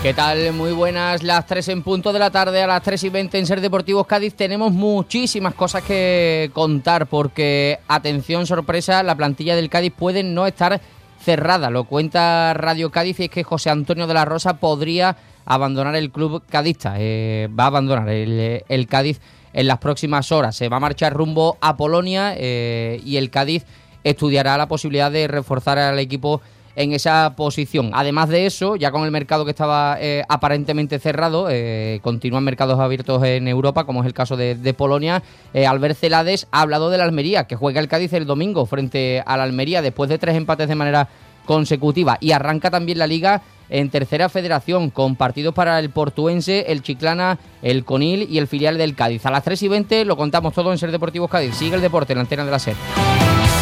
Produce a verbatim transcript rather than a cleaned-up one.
¿Qué tal? Muy buenas, las tres en punto de la tarde, a las tres y veinte en Ser Deportivos Cádiz. Tenemos muchísimas cosas que contar porque, atención, sorpresa, la plantilla del Cádiz puede no estar cerrada. Lo cuenta Radio Cádiz y es que José Antonio de la Rosa podría abandonar el club cadista. Eh, va a abandonar el, el Cádiz en las próximas horas. Se va a marchar rumbo a Polonia eh, y el Cádiz estudiará la posibilidad de reforzar al equipo en esa posición. Además de eso, ya con el mercado que estaba eh, aparentemente cerrado, eh, continúan mercados abiertos en Europa, como es el caso de, de Polonia. eh, Albert Celades ha hablado del Almería, que juega el Cádiz el domingo frente al Almería después de tres empates de manera consecutiva, y arranca también la Liga en tercera federación con partidos para el Portuense, el Chiclana, el Conil y el filial del Cádiz. A las tres y veinte lo contamos todo en Ser Deportivos Cádiz. Sigue el deporte en la antena de la SER.